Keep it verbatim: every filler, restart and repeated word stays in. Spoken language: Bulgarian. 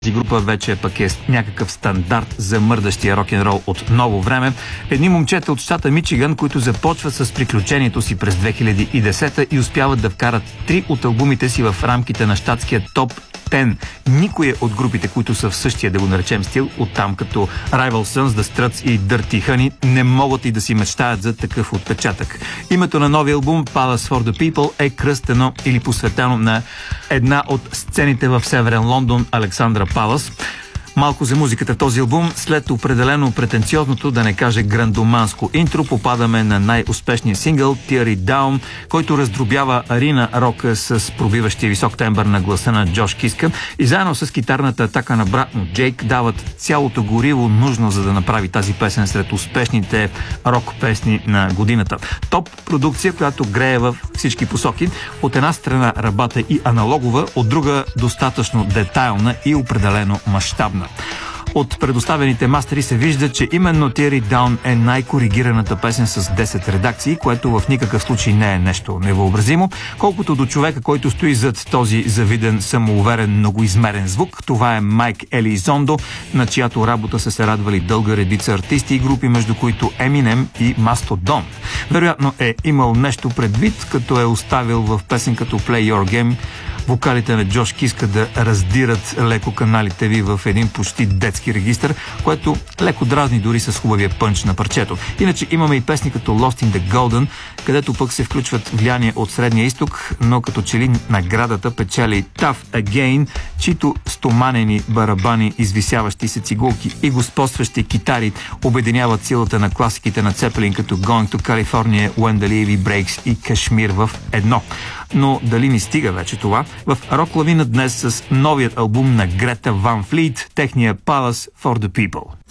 Тази група вече пък е някакъв стандарт за мърдащия рок-н-рол от ново време. Едни момчета от щата Мичиган, които започват с приключението си през две хиляди и десета и успяват да вкарат три от албумите си в рамките на щатския топ десет. Никоя от групите, които са в същия, да го наречем, стил, оттам като Rival Sons, The Struts и Dirty Honey, не могат и да си мечтаят за такъв отпечатък. Името на новия албум Palace for the People е кръстено или посветено на една от сцените в Северен Лондон, Александра Палас. Малко за музиката в този албум. След определено претенциозното, да не каже грандоманско интро, попадаме на най-успешния сингъл Tear It Down, който раздробява арина рока с пробиващия висок тембър на гласа на Джош Киска и заедно с китарната атака на брат му Джейк дават цялото гориво нужно, за да направи тази песен сред успешните рок песни на годината. Топ продукция, която грее във всички посоки. От една страна рабата и аналогова, от друга достатъчно детайлна и определено мащабна. От предоставените мастери се вижда, че именно Tear It Down е най-коригираната песен с десет редакции, което в никакъв случай не е нещо невъобразимо. Колкото до човека, който стои зад този завиден, самоуверен, многоизмерен звук, това е Майк Елизондо, на чиято работа са се радвали дълга редица артисти и групи, между които Eminem и Mastodon. Вероятно е имал нещо предвид, като е оставил в песен като Play Your Game вокалите на Джош Киска да раздират леко каналите ви в един почти детски регистър, което леко дразни дори с хубавия пънч на парчето. Иначе имаме и песни като Lost in the Golden, където пък се включват влияние от Средния изток, но като че ли наградата печели Tough Again, чието стоманени барабани, извисяващи се цигулки и господстващи китари обединяват силата на класиките на Цепелин като Going to California, When the Levy Breaks и Кашмир в едно. Но дали ни стига вече това? В рок лавина днес с новият албум на Грета Ван Флит, техния Palace for the People.